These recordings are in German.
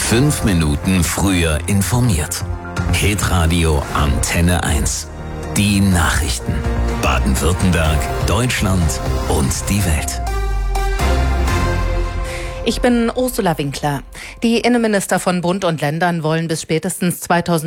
5 Minuten früher informiert. Hitradio Antenne 1. Die Nachrichten. Baden-Württemberg, Deutschland und die Welt. Ich bin Ursula Winkler. Die Innenminister von Bund und Ländern wollen bis spätestens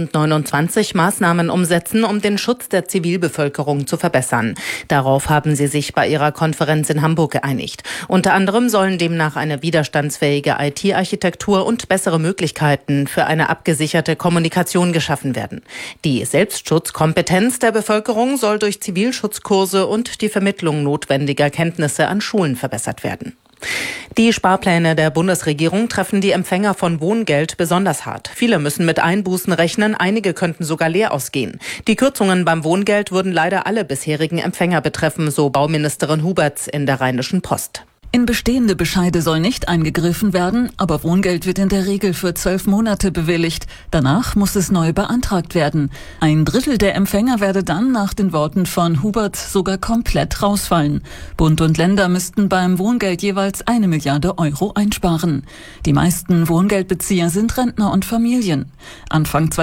2029 Maßnahmen umsetzen, um den Schutz der Zivilbevölkerung zu verbessern. Darauf haben sie sich bei ihrer Konferenz in Hamburg geeinigt. Unter anderem sollen demnach eine widerstandsfähige IT-Architektur und bessere Möglichkeiten für eine abgesicherte Kommunikation geschaffen werden. Die Selbstschutzkompetenz der Bevölkerung soll durch Zivilschutzkurse und die Vermittlung notwendiger Kenntnisse an Schulen verbessert werden. Die Sparpläne der Bundesregierung treffen die Empfänger von Wohngeld besonders hart. Viele müssen mit Einbußen rechnen, einige könnten sogar leer ausgehen. Die Kürzungen beim Wohngeld würden leider alle bisherigen Empfänger betreffen, so Bauministerin Huberts in der Rheinischen Post. In bestehende Bescheide soll nicht eingegriffen werden, aber Wohngeld wird in der Regel für 12 Monate bewilligt. Danach muss es neu beantragt werden. 1/3 der Empfänger werde dann nach den Worten von Hubert sogar komplett rausfallen. Bund und Länder müssten beim Wohngeld jeweils 1 Milliarde Euro einsparen. Die meisten Wohngeldbezieher sind Rentner und Familien. Anfang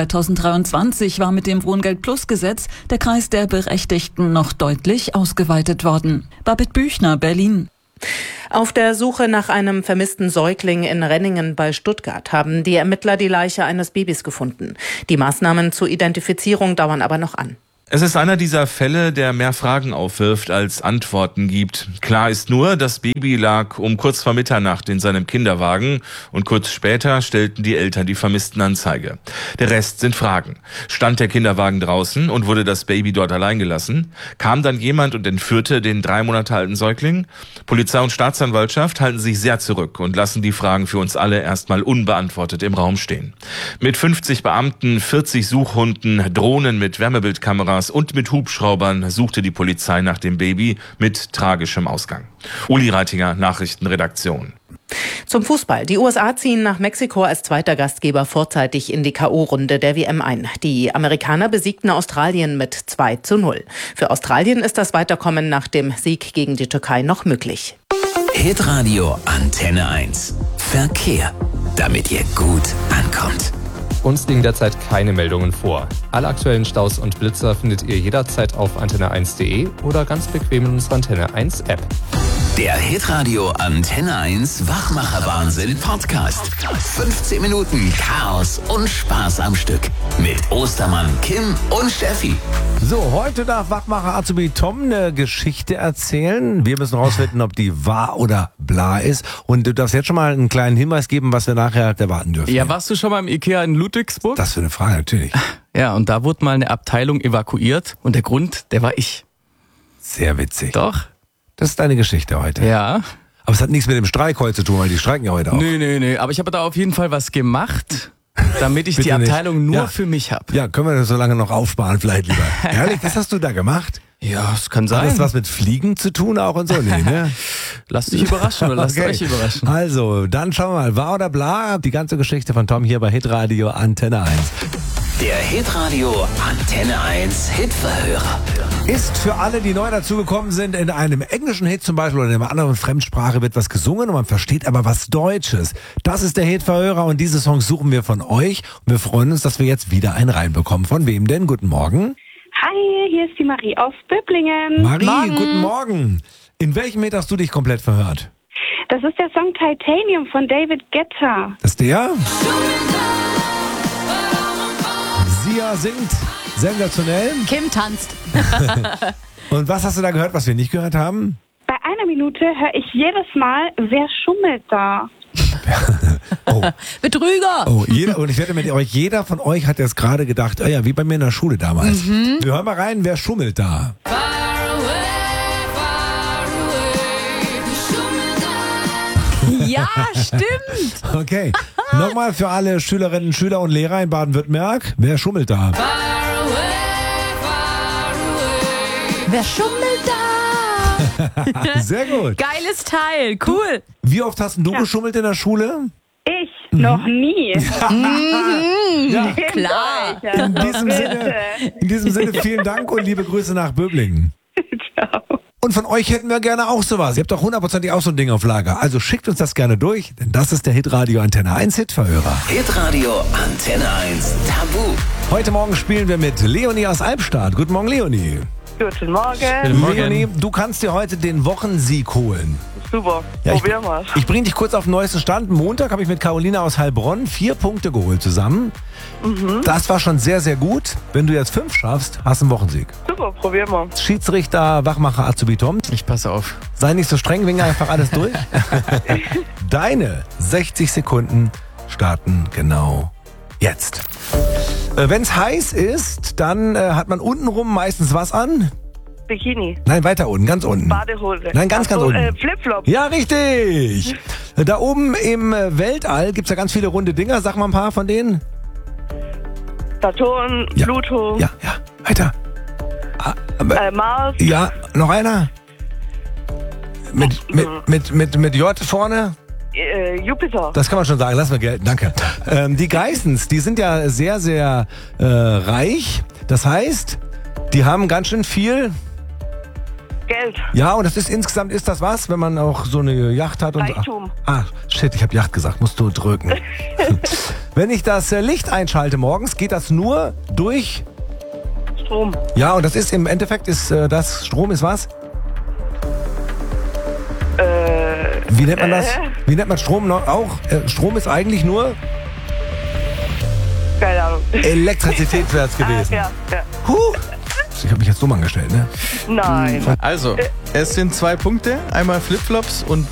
2023 war mit dem Wohngeld-Plus-Gesetz der Kreis der Berechtigten noch deutlich ausgeweitet worden. Babette Büchner, Berlin. Auf der Suche nach einem vermissten Säugling in Renningen bei Stuttgart haben die Ermittler die Leiche eines Babys gefunden. Die Maßnahmen zur Identifizierung dauern aber noch an. Es ist einer dieser Fälle, der mehr Fragen aufwirft als Antworten gibt. Klar ist nur, das Baby lag um kurz vor Mitternacht in seinem Kinderwagen und kurz später stellten die Eltern die Vermisstenanzeige. Der Rest sind Fragen. Stand der Kinderwagen draußen und wurde das Baby dort allein gelassen? Kam dann jemand und entführte den 3 Monate alten Säugling? Polizei und Staatsanwaltschaft halten sich sehr zurück und lassen die Fragen für uns alle erstmal unbeantwortet im Raum stehen. Mit 50 Beamten, 40 Suchhunden, Drohnen mit Wärmebildkameras und mit Hubschraubern suchte die Polizei nach dem Baby mit tragischem Ausgang. Uli Reitinger, Nachrichtenredaktion. Zum Fußball. Die USA ziehen nach Mexiko als zweiter Gastgeber vorzeitig in die K.O.-Runde der WM ein. Die Amerikaner besiegten Australien mit 2:0. Für Australien ist das Weiterkommen nach dem Sieg gegen die Türkei noch möglich. Hitradio Antenne 1. Verkehr. Damit ihr gut ankommt. Uns liegen derzeit keine Meldungen vor. Alle aktuellen Staus und Blitzer findet ihr jederzeit auf antenne1.de oder ganz bequem in unserer Antenne 1 App. Der Hitradio Antenne 1 Wachmacher-Wahnsinn Podcast. 15 Minuten Chaos und Spaß am Stück. Mit Ostermann, Kim und Steffi. So, heute darf Wachmacher Azubi Tom eine Geschichte erzählen. Wir müssen rausfinden, ob die wahr oder bla ist. Und du darfst jetzt schon mal einen kleinen Hinweis geben, was wir nachher erwarten dürfen. Ja, warst du schon mal im Ikea in Ludwigsburg? Das für eine Frage, natürlich. Ja, und da wurde mal eine Abteilung evakuiert und der Grund, der war ich. Sehr witzig. Doch? Das ist deine Geschichte heute. Ja. Aber es hat nichts mit dem Streik heute zu tun, weil die streiken ja heute auch. Nee. Aber ich habe da auf jeden Fall was gemacht, damit ich die Abteilung nur für mich habe. Ja, können wir das so lange noch aufsparen vielleicht lieber. Ehrlich, was hast du da gemacht? Ja, es kann sein. Hat das was mit Fliegen zu tun auch und so? Nee, ne? Lass dich überraschen oder lasst euch überraschen. Also, dann schauen wir mal. Wahr oder bla? Die ganze Geschichte von Tom hier bei Hitradio Antenne 1. Der Hitradio Antenne 1 Hitverhörer. Ist für alle, die neu dazugekommen sind, in einem englischen Hit zum Beispiel oder in einer anderen Fremdsprache wird was gesungen und man versteht aber was Deutsches. Das ist der Hitverhörer und diese Songs suchen wir von euch und wir freuen uns, dass wir jetzt wieder einen reinbekommen. Von wem denn? Guten Morgen. Hi, hier ist die Marie aus Böblingen. Marie, guten Morgen. In welchem Hit hast du dich komplett verhört? Das ist der Song Titanium von David Guetta. Das ist der? Sia singt sensationell. Kim tanzt. Und was hast du da gehört, was wir nicht gehört haben? Bei einer Minute höre ich jedes Mal, wer schummelt da? Oh. Betrüger! Oh, und ich wette mit euch, jeder von euch hat jetzt gerade gedacht, ja, wie bei mir in der Schule damals. Wir hören mal rein, wer schummelt da? Ja, stimmt! Okay, nochmal für alle Schülerinnen, Schüler und Lehrer in Baden-Württemberg, wer schummelt da? Wer schummelt da? Sehr gut. Geiles Teil, cool. Wie oft hast du geschummelt in der Schule? Ich? Noch nie. Ja, klar. In diesem Sinne, vielen Dank und liebe Grüße nach Böblingen. Ciao. Und Und von euch hätten wir gerne auch sowas. Ihr habt doch 100% auch so ein Ding auf Lager. Also schickt uns das gerne durch, denn das ist der Hitradio Antenne 1 Hitverhörer. Hitradio Antenne 1 Tabu. Heute Morgen spielen wir mit Leonie aus Albstadt. Guten Morgen, Leonie. Guten Morgen. Leonie, du kannst dir heute den Wochensieg holen. Super, Ja, probieren wir's. Ich bringe dich kurz auf den neuesten Stand. Montag habe ich mit Carolina aus Heilbronn 4 Punkte geholt zusammen. Das war schon sehr, sehr gut. Wenn du jetzt 5 schaffst, hast du einen Wochensieg. Super, probieren wir. Schiedsrichter, Wachmacher, Azubi Tom. Ich passe auf. Sei nicht so streng, winge einfach alles durch. Deine 60 Sekunden starten genau jetzt. Wenn es heiß ist, dann hat man untenrum meistens was an. Bikini. Nein, weiter unten, ganz unten. Badehose. Nein, ganz unten. Flipflop. Ja, richtig. Da oben im Weltall gibt's ja ganz viele runde Dinger. Sag mal ein paar von denen. Saturn, Ja. Pluto, Ja, weiter. Mars, Ja, noch einer. Mit J vorne. Jupiter. Das kann man schon sagen, lassen wir gelten, danke. Die Geissens, die sind ja sehr, sehr reich. Das heißt, die haben ganz schön viel. Geld. Ja, und das ist insgesamt, ist das was, wenn man auch so eine Yacht hat? Und Reichtum. Shit, ich habe Yacht gesagt, musst du drücken. Wenn ich das Licht einschalte morgens, geht das nur durch... Strom. Ja, und das ist im Endeffekt, ist das Strom ist was? Wie nennt man das? Wie nennt man Strom noch auch? Strom ist eigentlich nur Keine Ahnung. Elektrizität wär's gewesen. Ja. Ich habe mich jetzt dumm angestellt, ne? Nein. Also, es sind 2 Punkte. Einmal Flipflops und